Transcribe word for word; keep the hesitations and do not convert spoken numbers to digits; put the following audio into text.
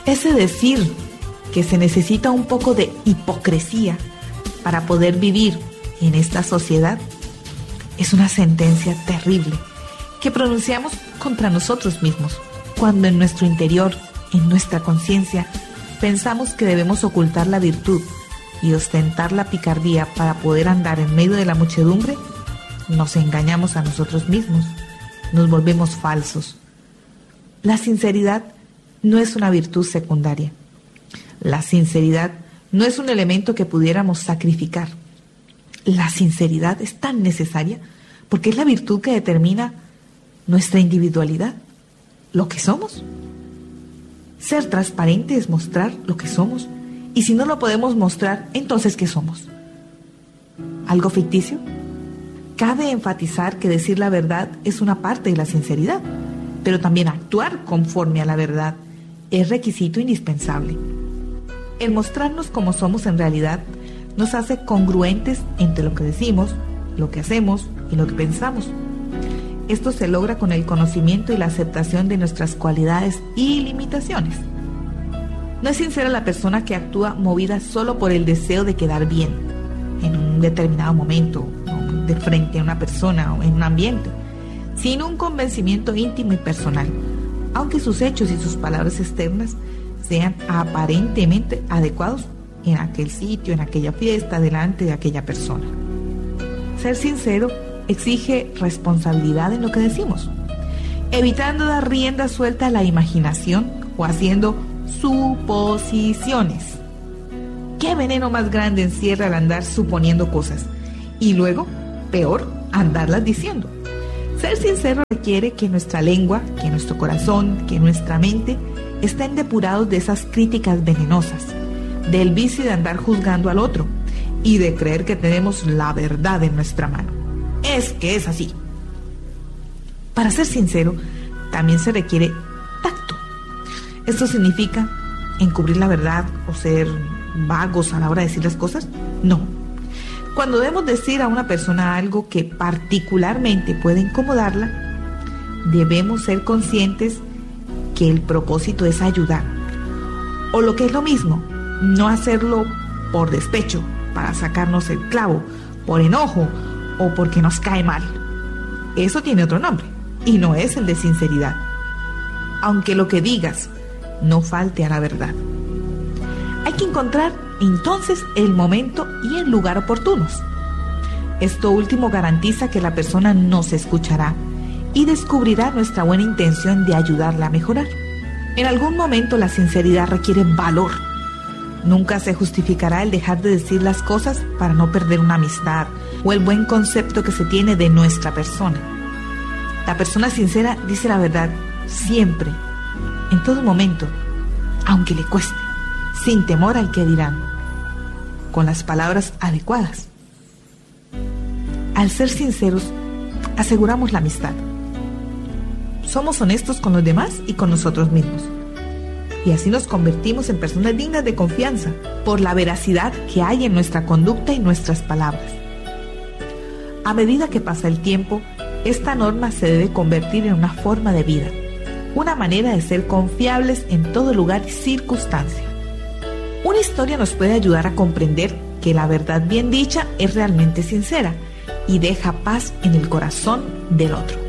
Ese decir que se necesita un poco de hipocresía para poder vivir en esta sociedad es una sentencia terrible que pronunciamos contra nosotros mismos, cuando en nuestro interior, en nuestra conciencia, pensamos que debemos ocultar la virtud y ostentar la picardía para poder andar en medio de la muchedumbre. Nos engañamos a nosotros mismos, nos volvemos falsos. La sinceridad no es una virtud secundaria. La sinceridad no es un elemento que pudiéramos sacrificar. La sinceridad es tan necesaria porque es la virtud que determina nuestra individualidad, lo que somos. Ser transparente es mostrar lo que somos, y si no lo podemos mostrar, entonces ¿qué somos? ¿Algo ficticio? Cabe enfatizar que decir la verdad es una parte de la sinceridad, pero también actuar conforme a la verdad es requisito indispensable. El mostrarnos como somos en realidad nos hace congruentes entre lo que decimos, lo que hacemos y lo que pensamos. Esto se logra con el conocimiento y la aceptación de nuestras cualidades y limitaciones. No es sincera la persona que actúa movida solo por el deseo de quedar bien en un determinado momento, o de frente a una persona o en un ambiente, sin un convencimiento íntimo y personal, aunque sus hechos y sus palabras externas sean aparentemente adecuados en aquel sitio, en aquella fiesta, delante de aquella persona. Ser sincero exige responsabilidad en lo que decimos, evitando dar rienda suelta a la imaginación o haciendo suposiciones. ¿Qué veneno más grande encierra el andar suponiendo cosas? Y luego, peor, andarlas diciendo. Ser sincero requiere que nuestra lengua, que nuestro corazón, que nuestra mente estén depurados de esas críticas venenosas, del vicio de andar juzgando al otro y de creer que tenemos la verdad en nuestra mano. Es que es así. Para ser sincero, también se requiere tacto. ¿Esto significa encubrir la verdad o ser vagos a la hora de decir las cosas? No. Cuando debemos decir a una persona algo que particularmente puede incomodarla, debemos ser conscientes que el propósito es ayudar. O lo que es lo mismo, no hacerlo por despecho, para sacarnos el clavo, por enojo o porque nos cae mal. Eso tiene otro nombre y no es el de sinceridad. Aunque lo que digas no falte a la verdad. Hay que encontrar entonces el momento y el lugar oportunos. Esto último garantiza que la persona nos escuchará y descubrirá nuestra buena intención de ayudarla a mejorar. En algún momento la sinceridad requiere valor. Nunca se justificará el dejar de decir las cosas para no perder una amistad o el buen concepto que se tiene de nuestra persona. La persona sincera dice la verdad siempre, en todo momento, aunque le cueste, sin temor al que dirán, con las palabras adecuadas. Al ser sinceros, aseguramos la amistad. Somos honestos con los demás y con nosotros mismos. Y así nos convertimos en personas dignas de confianza por la veracidad que hay en nuestra conducta y nuestras palabras. A medida que pasa el tiempo, esta norma se debe convertir en una forma de vida, una manera de ser confiables en todo lugar y circunstancia. Una historia nos puede ayudar a comprender que la verdad bien dicha es realmente sincera y deja paz en el corazón del otro.